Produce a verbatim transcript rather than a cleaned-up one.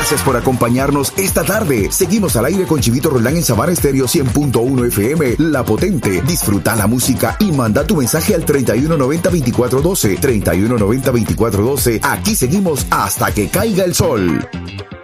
Gracias por acompañarnos esta tarde. Seguimos al aire con Chivito Roldán en Sabana Estéreo cien punto uno F M, La Potente. Disfruta la música y manda tu mensaje al treinta y uno noventa veinticuatro doce. treinta y uno noventa veinticuatro doce. Aquí seguimos hasta que caiga el sol.